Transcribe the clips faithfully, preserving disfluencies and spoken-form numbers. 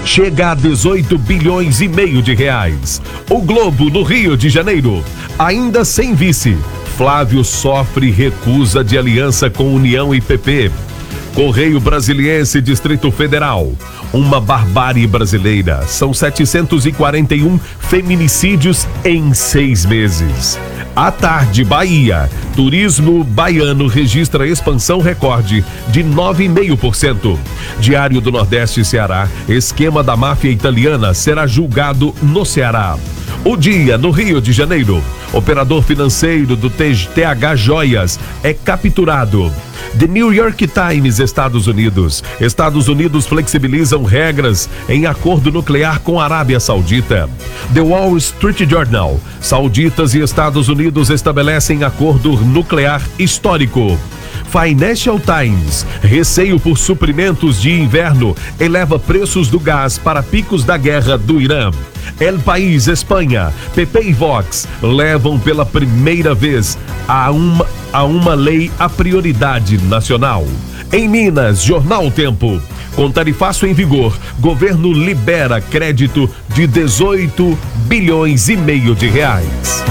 chega a dezoito bilhões e meio de reais. O Globo, no Rio de Janeiro, ainda sem vice. Flávio sofre recusa de aliança com União e P P. Correio Brasiliense, Distrito Federal. Uma barbárie brasileira. São setecentos e quarenta e um feminicídios em seis meses. À tarde, Bahia. Turismo baiano registra expansão recorde de nove vírgula cinco por cento. Diário do Nordeste, Ceará. Esquema da máfia italiana será julgado no Ceará. O Dia, no Rio de Janeiro. Operador financeiro do T H Joias é capturado. The New York Times, Estados Unidos. Estados Unidos flexibilizam regras em acordo nuclear com a Arábia Saudita. The Wall Street Journal. Sauditas e Estados Unidos estabelecem acordo nuclear histórico. Financial Times. Receio por suprimentos de inverno eleva preços do gás para picos da guerra do Irã. El País, Espanha. P P e Vox levam pela primeira vez a uma, a uma lei a prioridade nacional. Em Minas, Jornal Tempo. Com tarifaço em vigor, governo libera crédito de dezoito bilhões e meio de reais.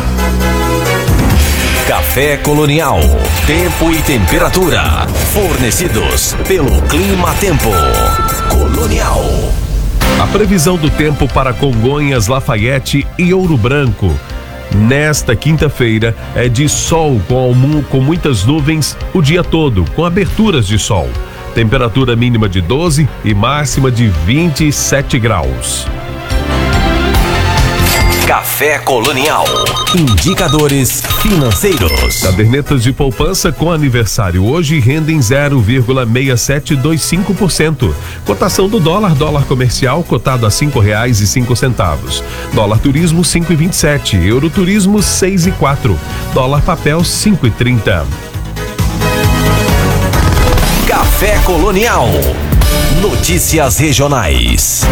Café Colonial. Tempo e temperatura. Fornecidos pelo Clima Tempo. Colonial. A previsão do tempo para Congonhas, Lafayette e Ouro Branco nesta quinta-feira é de sol com, com muitas nuvens o dia todo, com aberturas de sol. Temperatura mínima de doze e máxima de vinte e sete graus. Café Colonial. Indicadores financeiros. Cadernetas de poupança com aniversário hoje rendem zero vírgula seis sete dois cinco por cento. Cotação do dólar, dólar comercial cotado a cinco reais e cinco centavos. Dólar turismo cinco e vinte e sete. Euro turismo seis e quatro. Dólar papel cinco e trinta. Café Colonial. Notícias regionais.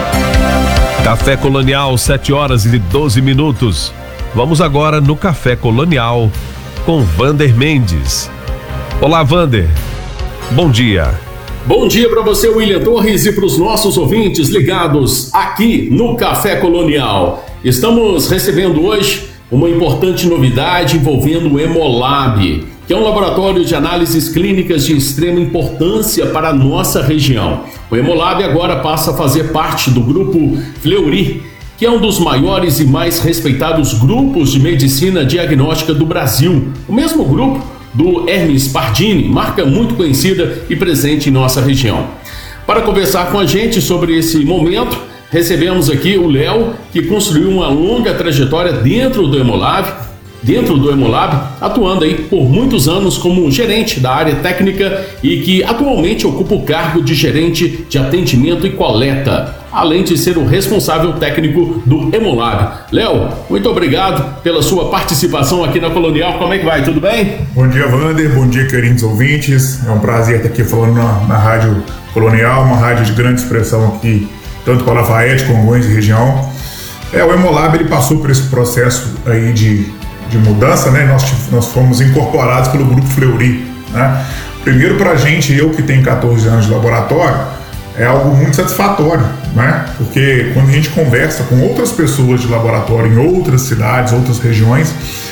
Café Colonial, sete horas e doze minutos. Vamos agora no Café Colonial com Vander Mendes. Olá, Vander. Bom dia. Bom dia para você, William Torres, e para os nossos ouvintes ligados aqui no Café Colonial. Estamos recebendo hoje uma importante novidade envolvendo o Hemolab, que é um laboratório de análises clínicas de extrema importância para a nossa região. O Hemolab agora passa a fazer parte do grupo Fleury, que é um dos maiores e mais respeitados grupos de medicina diagnóstica do Brasil. O mesmo grupo do Hermes Pardini, marca muito conhecida e presente em nossa região. Para conversar com a gente sobre esse momento, recebemos aqui o Léo, que construiu uma longa trajetória dentro do Hemolab, dentro do Hemolab, atuando aí por muitos anos como gerente da área técnica e que atualmente ocupa o cargo de gerente de atendimento e coleta, além de ser o responsável técnico do Hemolab. Léo, muito obrigado pela sua participação aqui na Colonial. Como é que vai? Tudo bem? Bom dia, Vander. Bom dia, queridos ouvintes. É um prazer estar aqui falando na, na Rádio Colonial, uma rádio de grande expressão aqui, tanto para Lafayette, Congonhas e região. É, o Hemolab, ele passou por esse processo aí de de mudança, né? Nós, nós fomos incorporados pelo Grupo Fleury, né? Primeiro, para a gente, eu que tenho quatorze anos de laboratório, é algo muito satisfatório, né? Porque quando a gente conversa com outras pessoas de laboratório em outras cidades, outras regiões,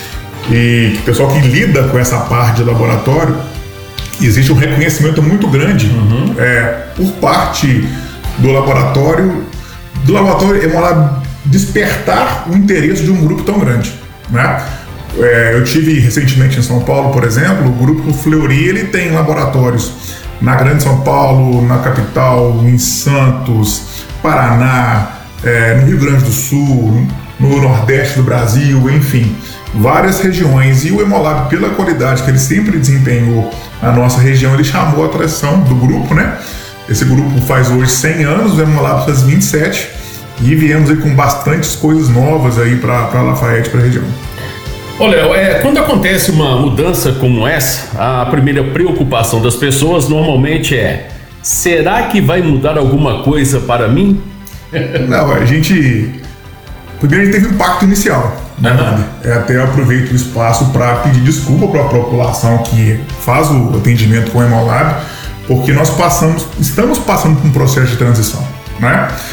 e o pessoal que lida com essa parte de laboratório, existe um reconhecimento muito grande uhum. é, por parte do laboratório, do laboratório Hemolab despertar o interesse de um grupo tão grande, né? É, eu tive recentemente em São Paulo, por exemplo, o Grupo Fleury, ele tem laboratórios na Grande São Paulo, na capital, em Santos, Paraná, é, no Rio Grande do Sul, no Nordeste do Brasil, enfim, várias regiões. E o Hemolab, pela qualidade que ele sempre desempenhou na nossa região, ele chamou a atenção do grupo, né? Esse grupo faz hoje cem anos, o Hemolab faz vinte e sete, e viemos aí com bastantes coisas novas aí para Lafayette, para a região. Olha, é, quando acontece uma mudança como essa, a primeira preocupação das pessoas normalmente é: será que vai mudar alguma coisa para mim? Não, a gente... Primeiro a gente teve um impacto inicial, né? Uhum. É, até eu aproveito o espaço para pedir desculpa para a população que faz o atendimento com o Hemolab, porque nós passamos, estamos passando por um processo de transição, né?